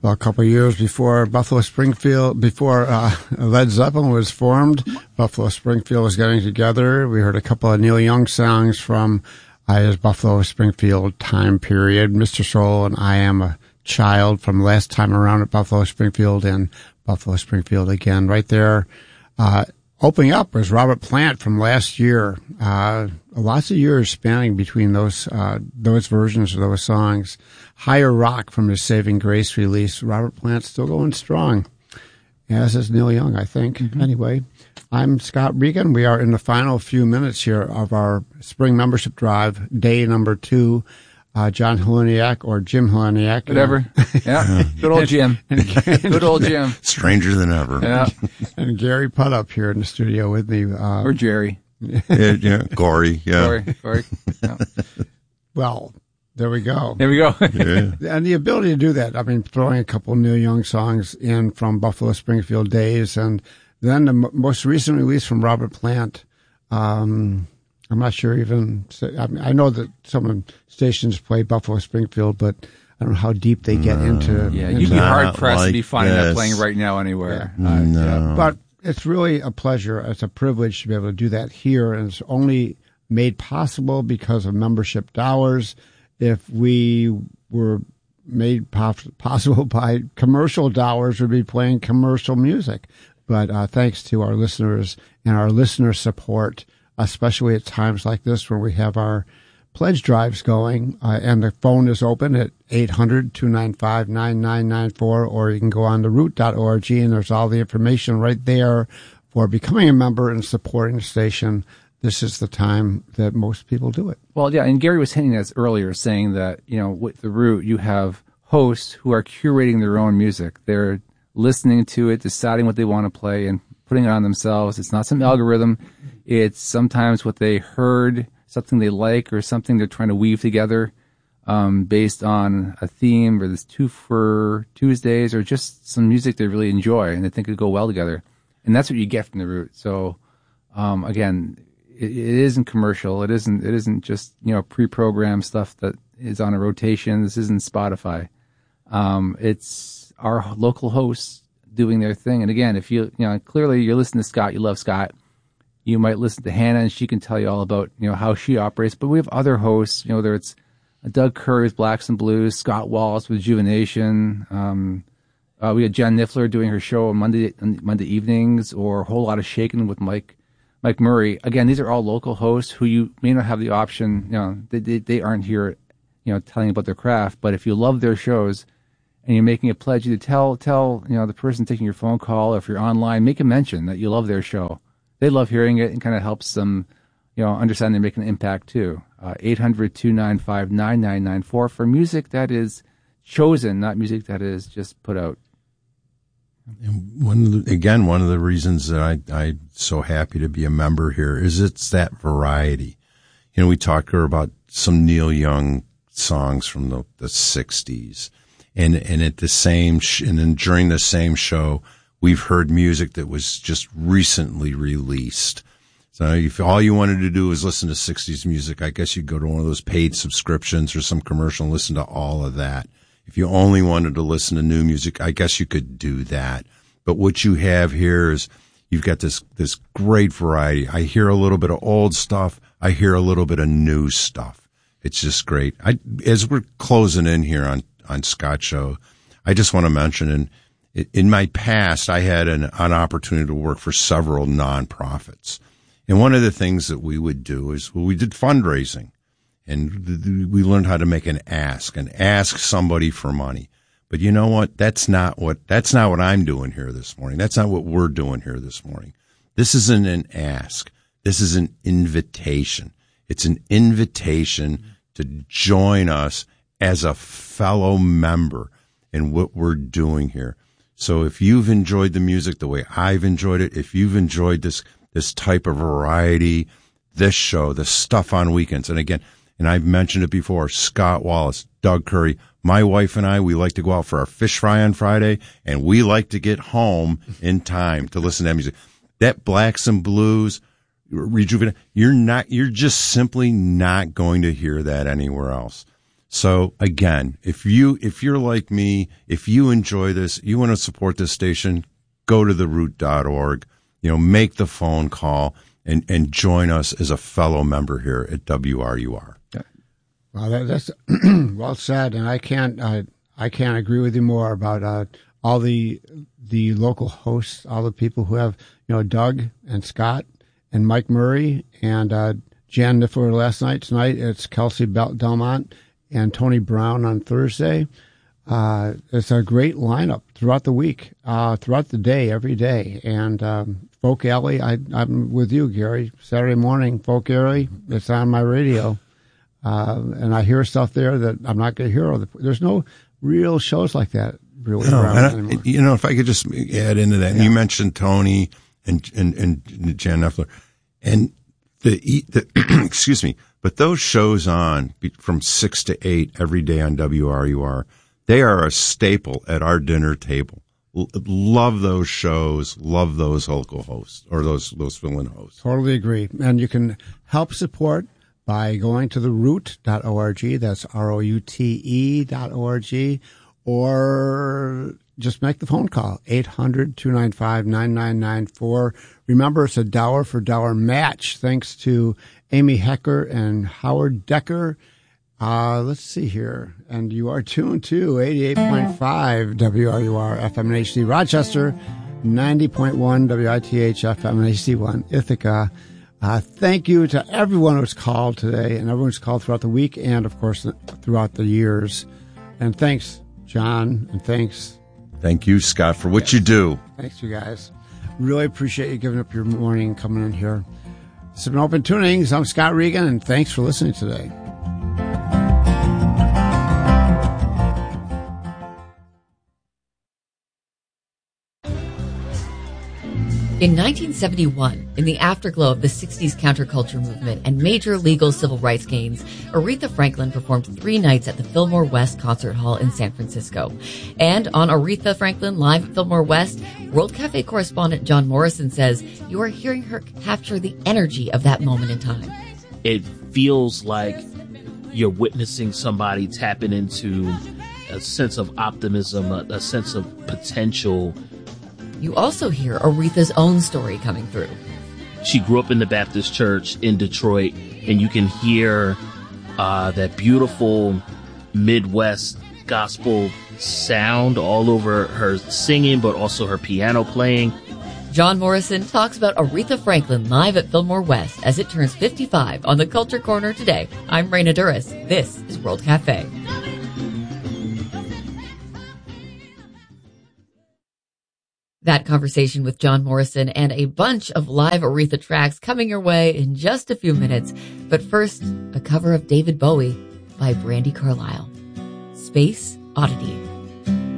Well, a couple of years before Buffalo Springfield, before Led Zeppelin was formed, Buffalo Springfield was getting together. We heard a couple of Neil Young songs from his Buffalo Springfield time period, Mr. Soul and I Am a Child from last time around at Buffalo Springfield, and Buffalo Springfield again. Right there, opening up was Robert Plant from last year. Lots of years spanning between those versions of those songs. Higher Rock from his Saving Grace release. Robert Plant's still going strong, as is Neil Young, I think. Mm-hmm. Anyway, I'm Scott Regan. We are in the final few minutes here of our spring membership drive, day number 2. John Heleniak or Jim Heleniak. Whatever. Yeah. Good old Jim. Good old Jim. Stranger than ever. Yeah. And Gary Putt up here in the studio with me. Or Jerry. Yeah. Gory. Yeah. Gory. Yeah. Well, there we go. There we go. Yeah. And the ability to do that, I mean, throwing a couple of Neil Young songs in from Buffalo Springfield days, and then the most recent release from Robert Plant. I'm not sure even, I know that some stations play Buffalo Springfield, but I don't know how deep they get into. Yeah, you'd be hard-pressed to be finding that playing right now anywhere. Yeah. No. But it's really a pleasure. It's a privilege to be able to do that here, and it's only made possible because of membership dollars. If we were made possible by commercial dollars, we'd be playing commercial music. But thanks to our listeners and our listener support, especially at times like this where we have our pledge drives going, and the phone is open at 800-295-9994, or you can go on to root.org, and there's all the information right there for becoming a member and supporting the station. This is the time that most people do it. Well, yeah, and Gary was hinting at this earlier, saying that, with the Root, you have hosts who are curating their own music. They're listening to it, deciding what they want to play, and putting it on themselves. It's not some algorithm. It's sometimes what they heard, something they like, or something they're trying to weave together based on a theme, or this Two for Tuesdays, or just some music they really enjoy and they think could go well together. And that's what you get from the Root. So, again, it isn't commercial. It isn't just, pre-programmed stuff that is on a rotation. This isn't Spotify. It's our local hosts doing their thing. And again, if clearly you're listening to Scott, you love Scott. You might listen to Hannah, and she can tell you all about, how she operates. But we have other hosts, whether it's Doug Curry with Blacks and Blues, Scott Wallace with Juvenation. We had Jen Niffler doing her show on Monday evenings, or a whole lot of shaking with Mike Murray. Again, these are all local hosts who you may not have the option, they aren't here, telling you about their craft. But if you love their shows and you're making a pledge, you tell the person taking your phone call, or if you're online, make a mention that you love their show. They love hearing it, and kind of helps them, understand they're making an impact too. 800-295-9994 for music that is chosen, not music that is just put out. And one of the reasons that I'm so happy to be a member here is it's that variety. We talked about some Neil Young songs from the 60s, and at the same and then during the same show, we've heard music that was just recently released. So if all you wanted to do was listen to 60s music, I guess you'd go to one of those paid subscriptions or some commercial and listen to all of that. If you only wanted to listen to new music, I guess you could do that. But what you have here is you've got this great variety. I hear a little bit of old stuff. I hear a little bit of new stuff. It's just great. As we're closing in here on Scott's show, I just want to mention, in my past, I had an opportunity to work for several nonprofits. And one of the things that we would do is we did fundraising, and we learned how to make an ask somebody for money. But you know what? That's not what I'm doing here this morning. That's not what we're doing here this morning. This isn't an ask. This is an invitation. It's an invitation to join us as a fellow member in what we're doing here. So if you've enjoyed the music the way I've enjoyed it, if you've enjoyed this type of variety, this show, the stuff on weekends, and again, and I've mentioned it before, Scott Wallace, Doug Curry, my wife and I, we like to go out for our fish fry on Friday, and we like to get home in time to listen to that music. That Blacks and Blues, you're just simply not going to hear that anywhere else. So again, if you're like me, if you enjoy this, you want to support this station, go to theroot.org, make the phone call and join us as a fellow member here at WRUR. Well, that's well said, and I can't agree with you more about all the local hosts, all the people who have Doug and Scott and Mike Murray and Jan Niffler last night. Tonight it's Kelsey Delmont and Tony Brown on Thursday. It's a great lineup throughout the week, throughout the day, every day. And Folk Alley, I'm with you, Gary. Saturday morning, Folk Alley, it's on my radio. And I hear stuff there that I'm not going to hear. There's no real shows like that really around anymore. If I could just add into that, you mentioned Tony and Jan Niffler, and the excuse me, but those shows on from 6 to 8 every day on WRUR, they are a staple at our dinner table. Love those shows. Love those local hosts or those fill-in hosts. Totally agree. And you can help support by going to theroot.org. That's ROUTE.org. Or just make the phone call, 800-295-9994. Remember, it's a dollar for dollar match, thanks to Amy Hecker and Howard Decker. Let's see here. And you are tuned to 88.5 WRUR FM and HD Rochester, 90.1 WITH FM and HD1 Ithaca. Thank you to everyone who's called today and everyone's called throughout the week and, of course, throughout the years. And thanks, John, and thanks. Thank you, Scott, for what you do. Thanks, you guys. Really appreciate you giving up your morning and coming in here. This has been Open Tunings. I'm Scott Regan, and thanks for listening today. In 1971, in the afterglow of the 60s counterculture movement and major legal civil rights gains, Aretha Franklin performed 3 nights at the Fillmore West Concert Hall in San Francisco. And on Aretha Franklin Live at Fillmore West, World Cafe correspondent John Morrison says you are hearing her capture the energy of that moment in time. It feels like you're witnessing somebody tapping into a sense of optimism, a sense of potential. You also hear Aretha's own story coming through. She grew up in the Baptist church in Detroit, and you can hear that beautiful Midwest gospel sound all over her singing, but also her piano playing. John Morrison talks about Aretha Franklin live at Fillmore West as it turns 55 on the Culture Corner today. I'm Raina Duras. This is World Cafe. That conversation with John Morrison and a bunch of live Aretha tracks coming your way in just a few minutes. But first, a cover of David Bowie by Brandi Carlile. Space Oddity.